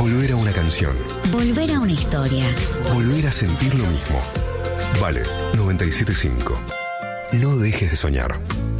Volver a una canción. Volver a una historia. Volver a sentir lo mismo. Vale, 97.5. No dejes de soñar.